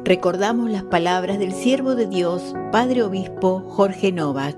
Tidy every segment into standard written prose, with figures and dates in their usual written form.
Recordamos las palabras del siervo de Dios, Padre Obispo Jorge Novak.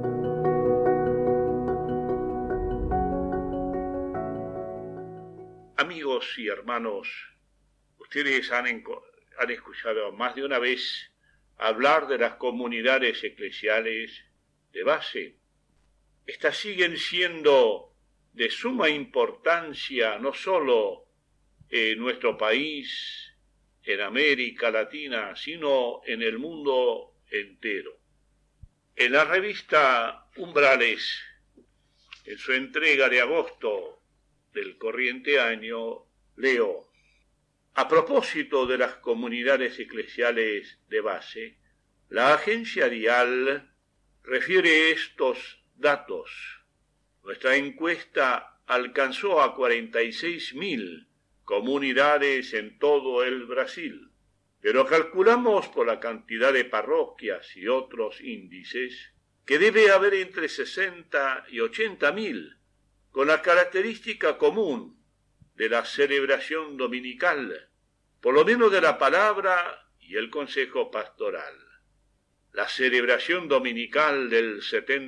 Amigos y hermanos, ustedes han escuchado más de una vez hablar de las comunidades eclesiales de base. Estas siguen siendo de suma importancia no solo en nuestro país, en América Latina, sino en el mundo entero. En la revista Umbrales, en su entrega de agosto del corriente año, leo: a propósito de las comunidades eclesiales de base, la agencia Dial refiere estos datos. Nuestra encuesta alcanzó a 46.000 comunidades en todo el Brasil, pero calculamos por la cantidad de parroquias y otros índices que debe haber entre 60 y 80.000, con la característica común de la celebración dominical, por lo menos de la palabra y el consejo pastoral. La celebración dominical del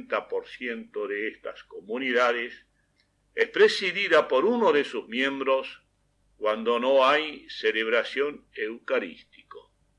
70% de estas comunidades es presidida por uno de sus miembros cuando no hay celebración eucarística.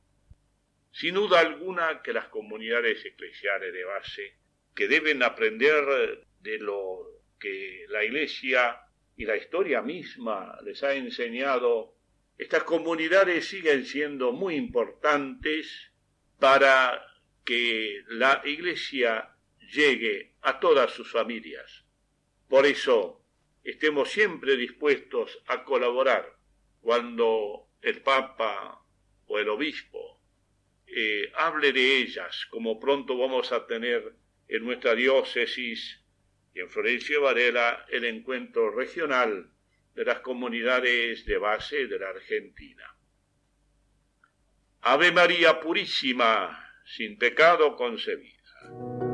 Sin duda alguna que las comunidades eclesiales de base, que deben aprender de lo que la Iglesia y la historia misma les ha enseñado, estas comunidades siguen siendo muy importantes para que la Iglesia llegue a todas sus familias. Por eso, estemos siempre dispuestos a colaborar cuando el Papa o el Obispo hable de ellas, como pronto vamos a tener en nuestra diócesis y en Florencio Varela el encuentro regional de las comunidades de base de la Argentina. Ave María Purísima, sin pecado concebida.